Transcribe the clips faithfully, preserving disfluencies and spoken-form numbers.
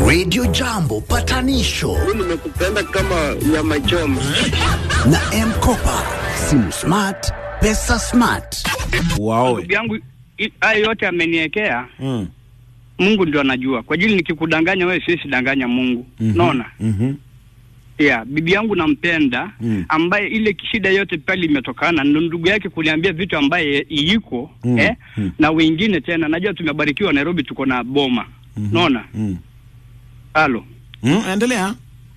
Radio Jambo patanisho. Mimi nimekupenda kama nyama choma. Na M-Kopa, simu smart, pesa smart. Wow. Ndugu yangu haya yote ameniwekea. Mm. Mungu ndio anajua. Kwa ajili nikikudanganya wewe siwezi danganya Mungu. Mm-hmm. Naona? Mhm. Yeah, bibi yangu nampenda, mm. ambaye ile kishida yote pale imetokana na ndugu yake kuniambia vitu ambaye yiko mm. eh mm. na wengine tena najua tumebarikiwa Nairobi tuko na boma. Mm-hmm. Naona? Mm. Halo. Mm, endelea.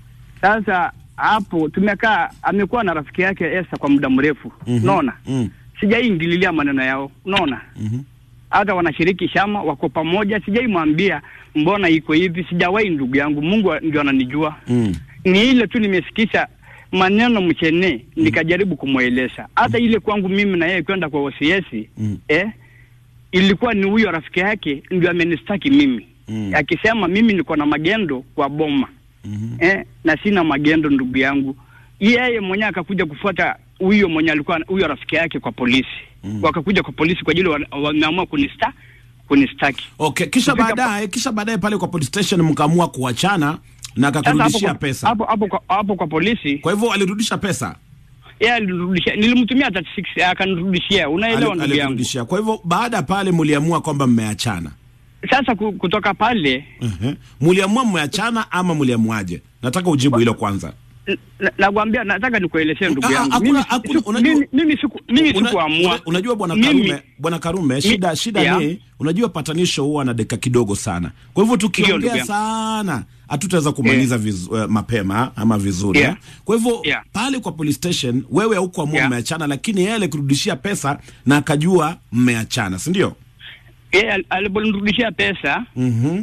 Sasa hapo tumekaa, amekuwa na rafiki yake Esa kwa muda mrefu. Mm-hmm. Naona? Mm. Sijaingililia maneno yao. Naona? Mhm. Hata wanashiriki shama wako pamoja, sijaimwambia mbona iko hivi, sijawahi ndugu yangu. Mungu ndio ananijua. Mm. Ni ile tu nimesikisha maneno mchene, mm. nikajaribu kumueleza. Hata mm. ile kwangu mimi na yeye kwenda kwa O C S, mm. eh ilikuwa ni huyo rafiki yake ndio amenistaki mimi. Mm. Akisema mimi niko na magendo kwa boma. Mm-hmm. Eh na sina magendo ndugu yangu. Yeye mwenyewe akakuja kufuata huyo mwenye alikuwa huyo rafiki yake kwa polisi. Mm. Wakakuja kwa polisi kwa ajili wameamua kunista kunistaki. Okay, kisha baadaye kisha baadaye pale kwa police station mkaamua kuachana na akakurudishia pesa. Hapo hapo hapo kwa polisi. Kwa hivyo alirudisha pesa. Yeye alirudisha. Nilimtumia thirty six akanirudishia. Unaelewa ndugu yangu? Alirudishia. Kwa hivyo baada pale mliamua kwamba mmeachana. Sasa kutoka pale, uh-huh. Mliamua mmeachana ama mliamuaje? Nataka ujibu hilo kwanza. Nakwambia na nataka nikuelezee ndugu yangu. Ah, mimi hakuna unajua mimi siku mimi sikuamua. Unajua bwana Karume, bwana Karume shida shida yeah. ni unajua patanisho huwa na dakika kidogo sana. Kwa hivyo tukiongea sana hatutaweza kumaliza yeah. vizu, uh, mapema ama vizuri. Yeah. Kwa hivyo yeah. pale kwa police station wewe hukuamua yeah. mmeachana, lakini yeye alikurudishia pesa na akajua mmeachana, si ndio? Yeye aliponirudishia pesa. Mhm.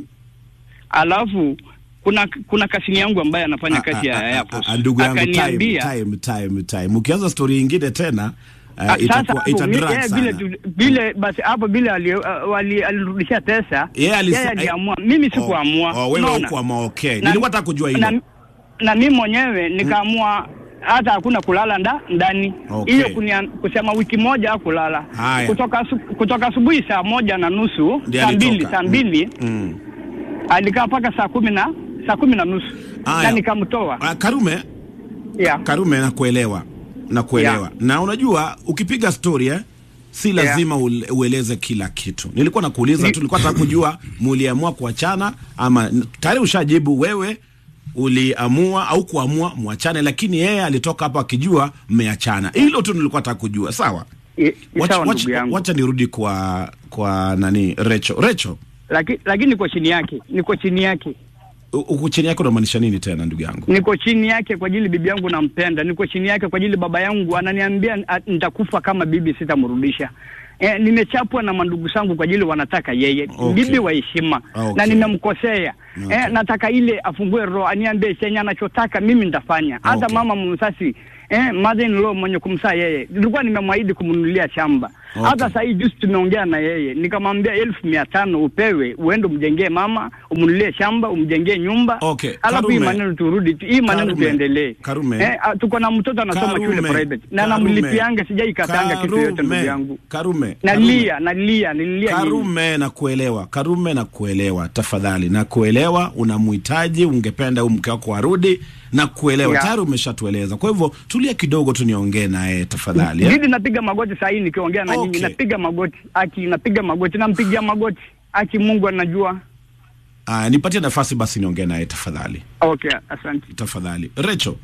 Alafu kuna kuna kasini yangu ambaye anafanya kazi ya airport. Ndugu yangu time time time time. Ukianza story nyingine tena uh, itakuwa itadrag sana. Vile vile basi hapo bila alirudishia pesa. Yeye aliamua. Mimi sikuamua. Oh, wewe hukuamua. Okay. Nilikuwa nataka kujua hilo. Na, na mimi mwenyewe nikaamua hata hakuna kulala nda ndani. Hiyo okay. kusema wiki moja hakulala. Kutoka kutoka asubuhi saa moja na nusu, saa mbili, saa mbili. Mm. Alikaa paka saa kumi na saa kumi na nusu. Na nikamtoa. Uh, Karume. Yeah. Karume nakuelewa. Nakuelewa. Yeah. Na unajua ukipiga story eh si lazima yeah. ueleze kila kitu. Nilikuwa nakuuliza tu, nilikuwa nataka kujua mliamua kuachana ama tayari ushajibu wewe uliamua au kuamua muachane, lakini yeye alitoka hapo akijua mmeachana. Hilo tu nilikuwa nataka kujua. Sawa? Wacha wacha wacha nirudi kwa kwa nani Recho. Recho. Lakini lakini niko chini yake. Niko chini yake. Uko chini yake unamaanisha nini tena ndugu yangu? Niko chini yake kwa ajili bibi yangu nampenda. Niko chini yake kwa ajili baba yangu ananiambia nitakufa kama bibi sitamrudisha. Eh, nimechapwa na mandugu zangu kwa ajili wanataka yeye. Okay. Bibi wa heshima. Okay. Na nimemkosea. Okay. Eh, nataka ile afungue roho aniambie chenye anachotaka mimi nitafanya. Okay. Hata mama msasi eh mother in law mwenye kumsaa yeye. Nilikuwa nimemwahidi kumnunulia shamba. Okay. Hata sasa hivi just tumeongea na yeye. Nikamwambia elfu mia tano upewe uende umjengee mama, umnunulie shamba, umjengee nyumba. Okay. Alafu hii maneno turudi. Hii maneno tuendelee. Eh tuko na mtoto anasoma shule private. Na namlipianga sijaikatanga kitu yote ndugu yangu. Karume. Nalia, nalia, nilia. Karume na kuelewa. Karume na kuelewa. Tafadhali na kuelewa unamhitaji, ungependa mke wako arudi na kuelewa. Yeah. Tayari umeshatueleza. Kwa hivyo tulia kidogo tu niongee naye tafadhali. Hivi eh? Napiga magoti sasa hivi nikiongea na nyinyi. Okay. Napiga magoti. Aki napiga magoti nampigia magoti. Aki Mungu anajua. Ah, nipatie nafasi basi niongee naye tafadhali. Okay, asante. Tafadhali. Recho.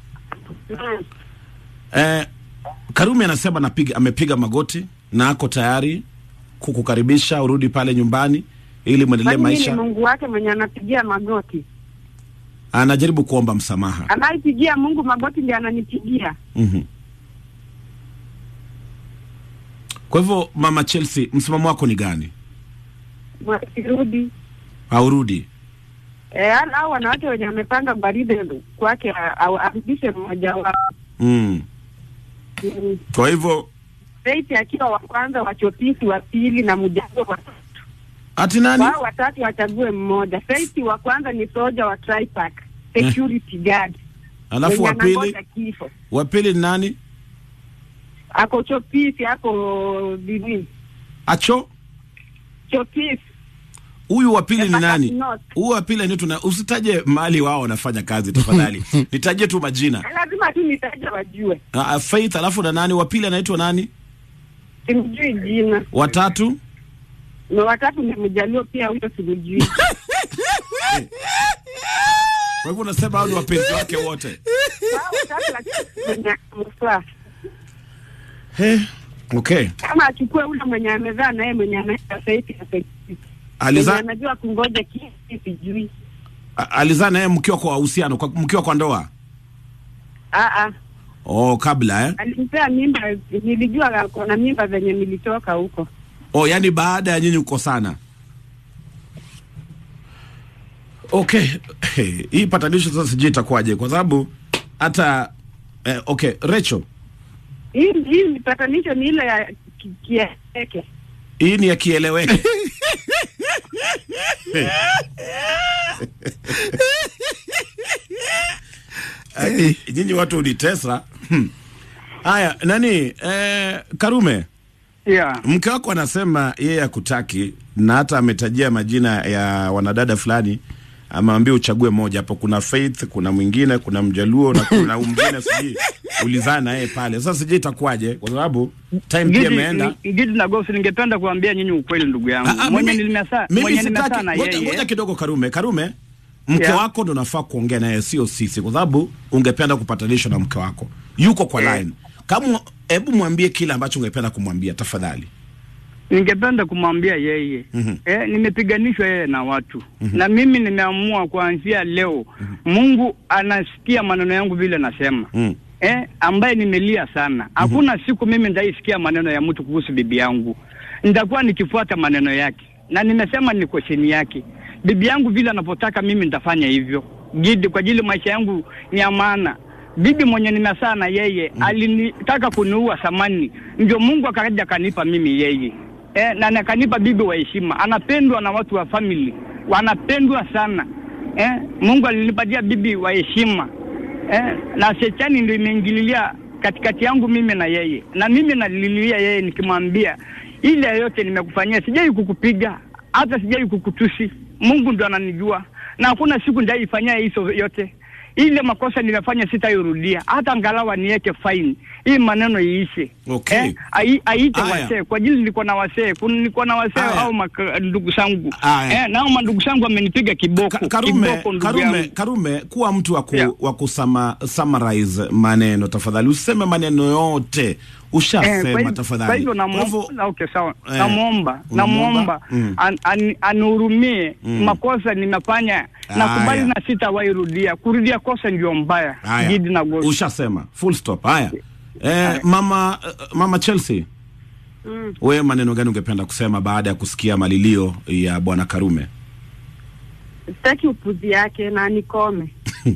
eh Karume anasema napiga amepiga magoti na ako tayari kukukaribisha urudi pale nyumbani ili muendelee maisha. Ni Mungu wake mwenye anapigia magoti. Anajaribu kuomba msamaha. Anaipigia Mungu magoti ndiye ananipigia. Mhm. Kwa hivyo Mama Chelsea, msimamo wako ni gani? Mwasirudi. Aurudi. Eh, hao wanawake wenye wamepanga baridi kwake au arudishe mmoja wao. Mm. Mm. Kwa hivyo Faith akiwa wa kwanza, wa Chopisi wa pili na Mujazo wa tatu. Ati nani? Wao watatu wachague mmoja. Faith wa kwanza ni soja wa Tripack, security eh. guard. Alafu wa pili? Wa pili ni nani? Ako Chopisi, ako Bibi. Acho? Chopisi. Huyu wa pili ni Embakasi nani? North. Huyu wa pili ni tuna usitaje mahali wao wanafanya kazi tafadhali. Nitajie tu majina. Lazima tu nitaje wajue. Uh, Faith alafu na nani? Wa pili anaitwa nani? Simjui jina. Watatu? Na watatu ni Mjaluo pia, huyo simjui. Kwa hivyo unasema hao ni wapenzi wake wote. Wao watatu lakini mfaa. He, okay. Kama achukue ule mwenye amezaa na yeye mwenye anaita Faith na Faith. Aliza anajua kungoja kiasi sijui. Alizaa naye mkiwa kwa uhusiano, kwa mkiwa kwa ndoa? Ah ah. Oh, kabla eh? Alimpea mimba, nilijua kuna mimba zenye nilitoka huko. Oh, yani baada ya nyinyi kukosana. Okay. Hey, hii patanisho sasa sijui itakuwaje kwa sababu hata eh, okay, Rachel. Hii hii patanisho ni ile ya kieleweke. Hii ni ya kieleweke. Hey. Nyinyi watu unitesa. Haya, nani eh, Karume? Yeah. Mke wako anasema yeye hakutaki na hata ametajia majina ya wanadada fulani, ameambia uchague moja hapo. Kuna Faith, kuna mwingine, kuna Mjaluo na kuna mwingine siji ulizana na yeye pale. Sasa sije itakuwaje kwa sababu time pia imeenda. Gidi na Gosi, ningependa kuambia nyinyi ukweli ndugu yangu. Mwenye nilimesa mwenye nimesa na yeye. Ngoja kidogo Karume, Karume. Mke yeah. wako ndo nafaa kuongea naye, sio sisi, kwa sababu ungependa kupatanisha na mke wako. Yuko kwa yeah. line. Kama hebu mwambie kile ambacho ungependa kumwambia tafadhali. Ningependa kumwambia yeye. Mm-hmm. Eh, nimepiganishwa yeye na watu. Mm-hmm. Na mimi nimeamua kuanzia leo. Mm-hmm. Mungu anasikia maneno yangu vile nasema. Mm-hmm. Eh, ambaye nimelia sana. Hakuna mm-hmm. siku mimi ndaisikia maneno ya mtu kuhusu bibi yangu. Nitakuwa nikifuata maneno yake. Na nimesema niko chini yake. Bibi yangu vile anapotaka mimi nitafanya hivyo. Gidi kwa ajili maisha yangu ni amana. Bibi mwenye nimezaa na yeye mm. alinitaka kuniua samani. Ndio Mungu akaja kanipa mimi yeye. Eh, na nakanipa bibi wa heshima. Anapendwa na watu wa family. Wanapendwa sana. Eh, Mungu alinipatia bibi wa heshima. Eh, na shetani ndio imeingililia katikati yangu mimi na yeye. Na mimi nalililia yeye nikimwambia ile yote nimekufanyia, sijai kukupiga, hata sijai kukutusi. Mungu ndo ananijua. Na hakuna siku ndaifanyia hizo yote. Ile makosa nimefanya sitairudia. Hata angalawa niweke fine. Hii maneno iishe. Okay. Eh, ai, aite wasee. Kwa ajili niko na wasee. Niko na wasee au ndugu zangu. Eh, nao mandugu zangu wamenipiga kiboko. Ka, Karume, kiboko Karume, Karume, kuwa mtu wa ku, yeah. wa kusama summarize maneno tafadhali. Useme maneno yote. Ushasema eh, tafadhali. Kwa hivyo namuomba, okay sawa. Eh, namuomba, namuomba mm. an, an, anurumie mm. makosa nimefanya na kubali na sitawairudia. Kurudia kosa ndio mbaya. Gidi na Gosi. Ushasema. Full stop. Haya. Eh, mama uh, mama Chelsea. Mm. Wewe maneno gani ungependa kusema baada ya kusikia malilio ya bwana Karume? Sitaki upuzi yake na nikome.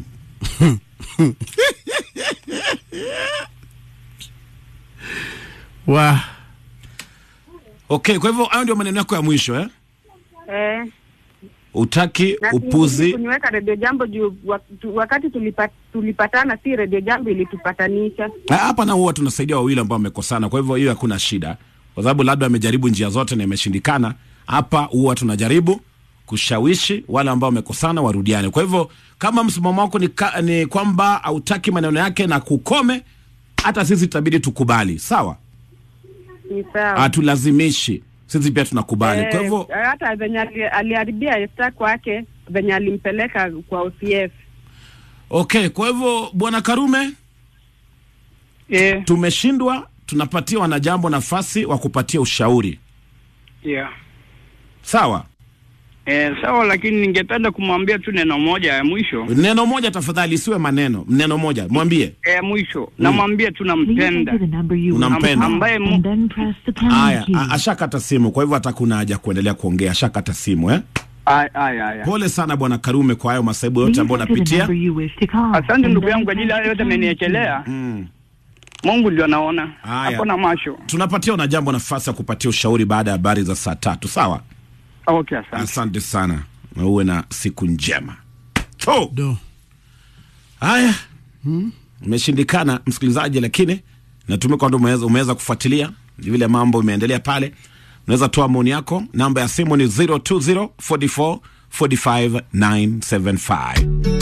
Wa. Okay, kwa hivyo hayo ndio maneno yako ya mwisho eh? Eh. Utaki na upuzi. Kuniweka Radio Jambo juu wakati tulipat, tulipatana si Radio Jambo ilitupatanisha. Hapa na huwa tunasaidia wawili ambao wamekosana. Kwa hivyo hiyo hakuna shida. Kwa sababu labda amejaribu njia zote na imeshindikana. Hapa huwa tunajaribu kushawishi wale ambao wamekosana warudiane. Kwa hivyo kama msimamo wako ni, ka, ni kwamba hautaki maneno yake na kukome, hata sisi itabidi tukubali. Sawa? Ni sawa. Hatulazimishi. Sisi pia tunakubali. Eh, kwa hivyo hata venye aliharibia Esther kwake, venye alimpeleka kwa O C F. Okay, kwa hivyo bwana Karume, eh, tumeshindwa, tunapatia wanajambo nafasi wa kupatia ushauri. Yeah. Sawa? Eh, sawa, lakini ningependa kumwambia tu neno moja ya mwisho. Neno moja tafadhali, isiwe maneno. Neno moja, mwambie. Eh, mwisho. Mm. Namwambia tunampenda. Unampenda. Ambaye haya, ashakata simu, kwa hivyo atakuna haja kuendelea kuongea. Ashakata simu eh? Ay ay ay. Pole sana bwana Karume kwa hayo masaibu yote ambayo unapitia. Asante ndugu yangu kwa ajili yote ameniakelea. Mm. Mungu ndio anaona. Hakuna macho. Tunapatia na jambo nafasi ya kupatia ushauri baada ya habari za saa tatu, sawa? Okay, asante. Asante sana. Na uwe na siku njema. Oh. Do. Haya. Hmm. Umeshindikana msikilizaji, lakini natumai kwamba umeweza umeweza kufuatilia vile mambo imeendelea pale. Unaweza toa maoni yako. Namba ya simu ni zero two zero four four four five nine seven five.